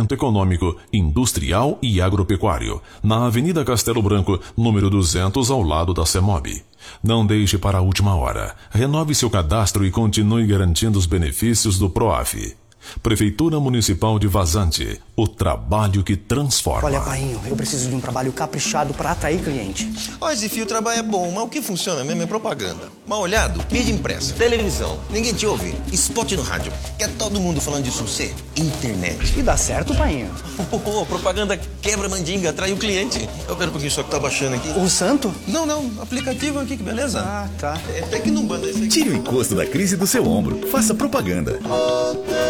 desenvolvimento econômico, industrial e agropecuário, na Avenida Castelo Branco, número 200, ao lado da CEMOB. Não deixe para a última hora. Renove seu cadastro e continue garantindo os benefícios do PROAF. Prefeitura Municipal de Vazante, o trabalho que transforma. Olha, painho, eu preciso de um trabalho caprichado para atrair cliente. Ó, esse fio trabalho é bom, mas o que funciona mesmo é propaganda. Mal olhado, mídia impressa, televisão, ninguém te ouve, spot no rádio. Quer todo mundo falando de você? Internet. E dá certo, painho? Propaganda quebra mandinga, atrai o cliente. Eu quero um pouquinho só que tá baixando aqui. O santo? Não, aplicativo aqui, que beleza. Ah, tá. É até que não banda esse aqui. Tire o encosto da crise do seu ombro. Faça propaganda.